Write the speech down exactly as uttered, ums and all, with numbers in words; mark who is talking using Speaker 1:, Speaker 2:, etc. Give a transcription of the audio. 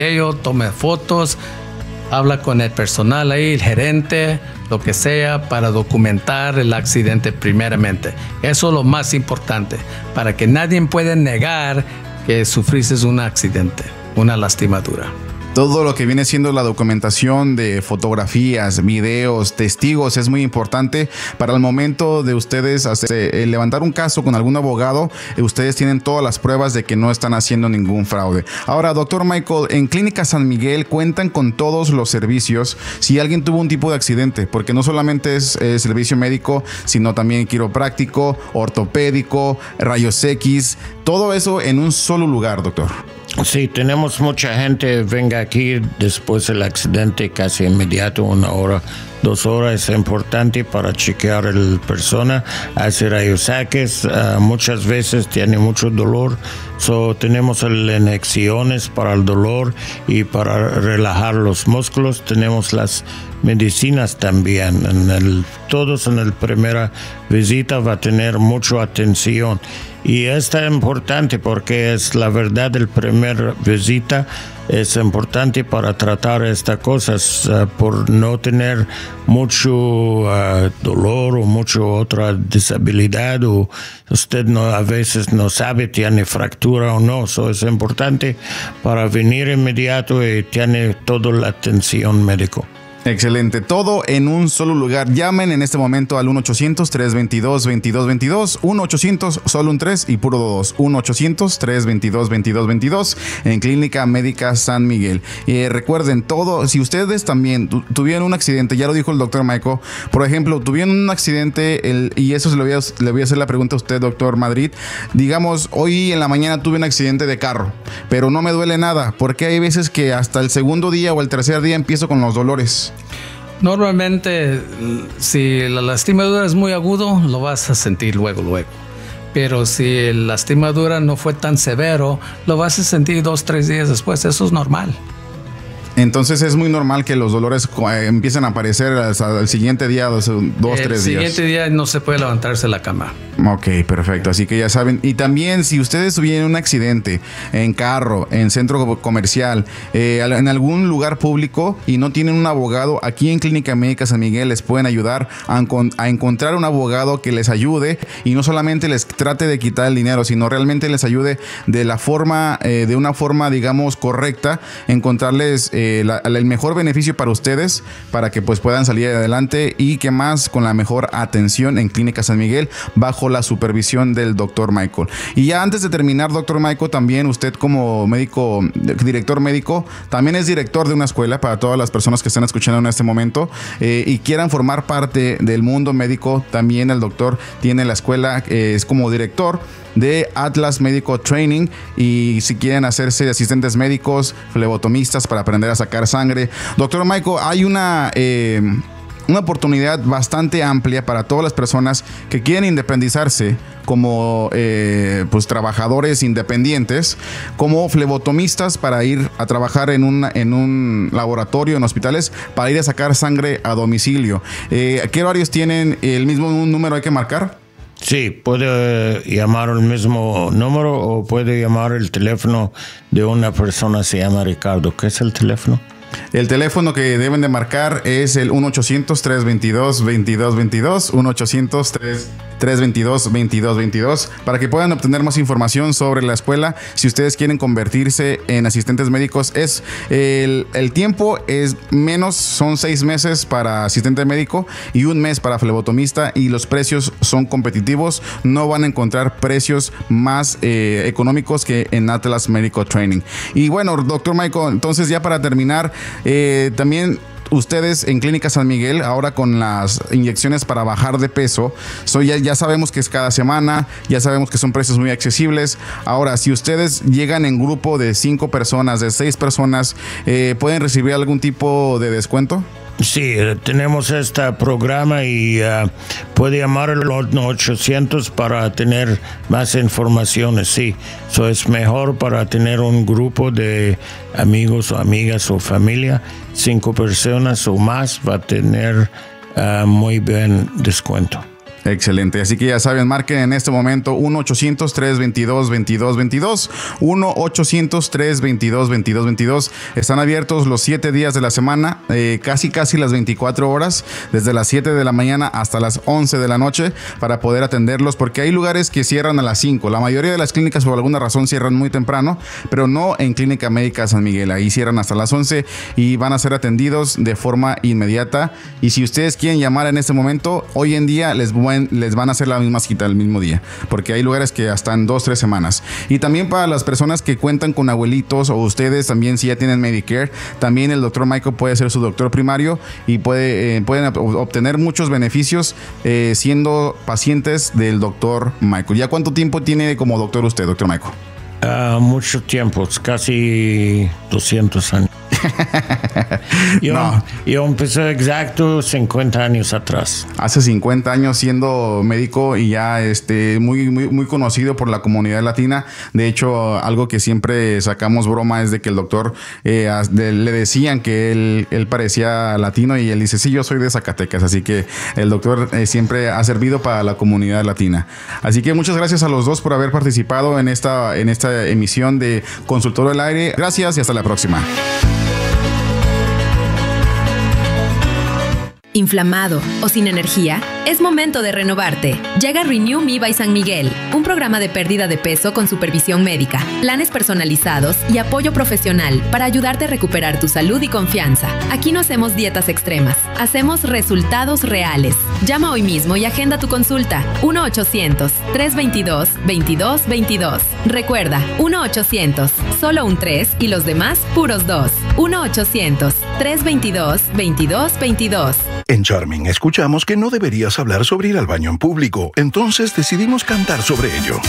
Speaker 1: ello, tome fotos, habla con el personal ahí, el gerente, lo que sea, para documentar el accidente primeramente. Eso es lo más importante, para que nadie pueda negar que sufriste un accidente, una lastimadura.
Speaker 2: Todo lo que viene siendo la documentación de fotografías, videos, testigos es muy importante para el momento de ustedes hacer, eh, levantar un caso con algún abogado. Eh, ustedes tienen todas las pruebas de que no están haciendo ningún fraude. Ahora, doctor Michael, en Clínica San Miguel cuentan con todos los servicios si alguien tuvo un tipo de accidente, porque no solamente es eh, servicio médico, sino también quiropráctico, ortopédico, rayos X, todo eso en un solo lugar, doctor.
Speaker 3: Sí, tenemos mucha gente venga aquí después del accidente casi inmediato, una hora, dos horas. Es importante para chequear a la persona, hacer rayos X. Uh, muchas veces tiene mucho dolor, so tenemos inyecciones para el dolor y para relajar los músculos. Tenemos las medicinas también. En el, todos en la primera visita va a tener mucha atención. Y esto es importante porque es la verdad, la primera visita es importante para tratar estas cosas uh, por no tener mucho uh, dolor o mucha otra disabilidad, o usted no, a veces no sabe tiene fractura o no. So es importante para venir inmediato y tiene toda la atención médica.
Speaker 2: Excelente, todo en un solo lugar. Llamen en este momento al uno ochocientos, tres veintidós, veintidós veintidós, uno ochocientos, solo un tres y puro dos, uno ochocientos, tres veintidós, veintidós veintidós en Clínica Médica San Miguel. Y eh, recuerden todo, si ustedes también tu, tuvieron un accidente, ya lo dijo el doctor Michael, por ejemplo, tuvieron un accidente, el, y eso se le voy, a, le voy a hacer la pregunta a usted, doctor Madrid. Digamos, hoy en la mañana tuve un accidente de carro, pero no me duele nada, porque hay veces que hasta el segundo día o el tercer día empiezo con los dolores.
Speaker 1: Normalmente, si la lastimadura es muy agudo, lo vas a sentir luego, luego. Pero si la lastimadura no fue tan severo, lo vas a sentir dos, tres días después. Eso es normal.
Speaker 2: Entonces es muy normal que los dolores eh, empiecen a aparecer al siguiente día, dos, dos
Speaker 1: el
Speaker 2: tres días.
Speaker 1: El siguiente día no se puede levantarse de la cama.
Speaker 2: Ok, perfecto. Así que ya saben. Y también si ustedes tuvieron un accidente en carro, en centro comercial, eh, en algún lugar público y no tienen un abogado, aquí en Clínica Médica San Miguel les pueden ayudar a, a encontrar un abogado que les ayude y no solamente les trate de quitar el dinero, sino realmente les ayude de la forma, eh, de una forma, digamos, correcta, encontrarles eh, La, el mejor beneficio para ustedes, para que pues puedan salir adelante y que más con la mejor atención en Clínica San Miguel bajo la supervisión del doctor Michael. Y ya antes de terminar, doctor Michael, también usted como médico, director médico, también es director de una escuela para todas las personas que están escuchando en este momento eh, y quieran formar parte del mundo médico. También el doctor tiene la escuela, eh, es como director de Atlas Medical Training, y si quieren hacerse asistentes médicos, flebotomistas para aprender a sacar sangre. Doctor Michael, hay una eh, una oportunidad bastante amplia para todas las personas que quieren independizarse como eh, pues trabajadores independientes, como flebotomistas para ir a trabajar en un, en un laboratorio, en hospitales, para ir a sacar sangre a domicilio. Eh, ¿Qué horarios tienen? ¿El mismo número hay que marcar?
Speaker 3: Sí, puede llamar el mismo número o puede llamar el teléfono de una persona, se llama Ricardo. ¿Qué es el teléfono?
Speaker 2: El teléfono que deben de marcar es el uno ochocientos, tres veintidós, veintidós veintidós, uno ochocientos, tres veintidós, veintidós veintidós, para que puedan obtener más información sobre la escuela. Si ustedes quieren convertirse en asistentes médicos, es el, el tiempo es menos, son seis meses para asistente médico y un mes para flebotomista, y los precios son competitivos. No van a encontrar precios más eh, económicos que en Atlas Medical Training. Y bueno, doctor Michael, entonces ya para terminar, eh, también ustedes en Clínica San Miguel, ahora con las inyecciones para bajar de peso, so ya, ya sabemos que es cada semana, ya sabemos que son precios muy accesibles. Ahora, si ustedes llegan en grupo de cinco personas, de seis personas, eh, ¿pueden recibir algún tipo de descuento?
Speaker 3: Sí, tenemos este programa y uh, puede llamar al ochocientos para tener más informaciones. Sí, eso es mejor para tener un grupo de amigos o amigas o familia. Cinco personas o más va a tener uh, muy buen descuento.
Speaker 2: Excelente, así que ya saben, marquen en este momento uno ochocientos, tres veintidós, veintidós veintidós, uno ochocientos, tres veintidós, veintidós veintidós. Están abiertos los siete días de la semana, eh, casi casi las veinticuatro horas, desde las siete de la mañana hasta las once de la noche, para poder atenderlos, porque hay lugares que cierran a las cinco. La mayoría de las clínicas por alguna razón cierran muy temprano, pero no en Clínica Médica San Miguel. Ahí cierran hasta las once y van a ser atendidos de forma inmediata. Y si ustedes quieren llamar en este momento, hoy en día les voy les van a hacer la misma cita el mismo día, porque hay lugares que hasta en dos, tres semanas. Y también para las personas que cuentan con abuelitos, o ustedes también, si ya tienen Medicare, también el doctor Michael puede ser su doctor primario y puede, eh, pueden obtener muchos beneficios eh, siendo pacientes del doctor Michael. ¿Ya cuánto tiempo tiene como doctor usted, doctor Michael?
Speaker 3: Uh, mucho tiempo, casi doscientos años. yo,
Speaker 2: no.
Speaker 3: yo empecé exacto cincuenta años atrás.
Speaker 2: Hace cincuenta años siendo médico y ya este, muy, muy, muy conocido por la comunidad latina. De hecho, algo que siempre sacamos broma es de que el doctor eh, de, le decían que él, él parecía latino, y él dice, sí, yo soy de Zacatecas. Así que el doctor eh, siempre ha servido para la comunidad latina. Así que muchas gracias a los dos por haber participado en esta, en esta emisión de Consultorio del Aire. Gracias y hasta la próxima.
Speaker 4: ¿Inflamado o sin energía? Es momento de renovarte. Llega Renew Me by San Miguel, un programa de pérdida de peso con supervisión médica, planes personalizados y apoyo profesional para ayudarte a recuperar tu salud y confianza. Aquí no hacemos dietas extremas, hacemos resultados reales. Llama hoy mismo y agenda tu consulta. uno ochocientos, tres veintidós, veintidós veintidós. Recuerda, uno ochocientos, solo un tres y los demás puros dos. uno ochocientos, tres veintidós, veintidós veintidós.
Speaker 5: En Charming escuchamos que no deberías hablar sobre ir al baño en público, entonces decidimos cantar sobre ello.